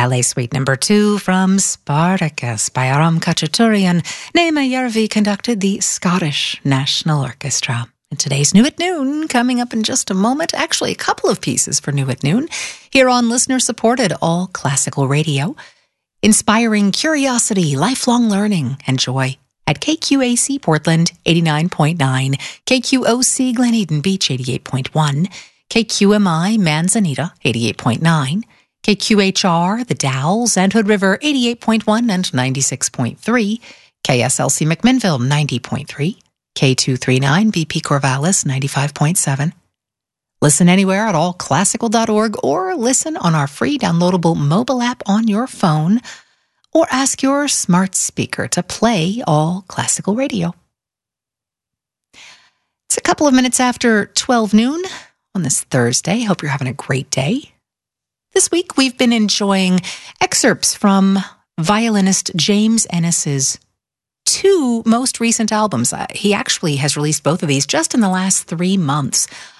Ballet Suite Number 2 from Spartacus by Aram Khachaturian. Naima Järvi conducted the Scottish National Orchestra. And today's New at Noon, coming up in just a moment. Actually, a couple of pieces for New at Noon here on listener-supported All Classical Radio, inspiring curiosity, lifelong learning, and joy at KQAC Portland 89.9, KQOC Glen Eden Beach 88.1, KQMI Manzanita 88.9, KQHR The Dalles and Hood River 88.1 and 96.3, KSLC McMinnville 90.3, K239 BP Corvallis 95.7. Listen anywhere at allclassical.org or listen on our free downloadable mobile app on your phone, or ask your smart speaker to play All Classical Radio. It's a couple of minutes after 12 noon on this Thursday. Hope you're having a great day. This week we've been enjoying excerpts from violinist James Ennis's two most recent albums. He actually has released both of these just in the last 3 months.